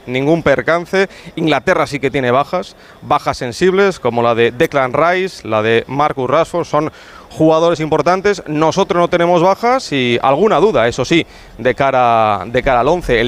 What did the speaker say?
ningún percance. Inglaterra sí que tiene bajas sensibles, como la de Declan Rice, la de Marcus Rashford, son jugadores importantes. Nosotros no tenemos bajas y alguna duda, eso sí, de cara al 11.